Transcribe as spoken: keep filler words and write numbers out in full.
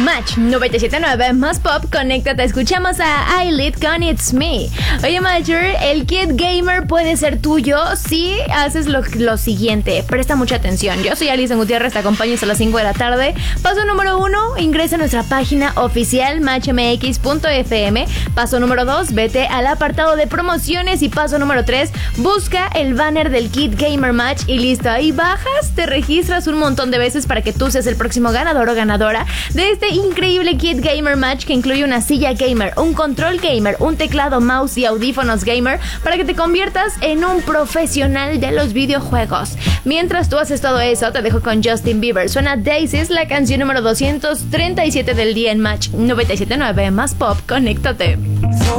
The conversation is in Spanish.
Match noventa y siete punto nueve más pop, conéctate, escuchamos a Eyelid con It's Me. Oye, Major, el kit gamer puede ser tuyo si haces lo, lo siguiente. Presta mucha atención. Yo soy Alison Gutiérrez, te acompaño hasta las cinco de la tarde. Paso número uno, ingresa a nuestra página oficial match m x punto f m. Paso número dos, vete al apartado de promociones. Y paso número tres, busca el banner del kit gamer match y listo. Ahí bajas, te registras un montón de veces para que tú seas el próximo ganador o ganadora de este increíble kit gamer match que incluye una silla gamer, un control gamer, un teclado, mouse y audífonos gamer para que te conviertas en un profesional de los videojuegos. Mientras tú haces todo eso, te dejo con Justin Bieber. Suena Daisies, la canción número doscientos treinta y siete del día en Match noventa y siete punto nueve más pop. Conéctate.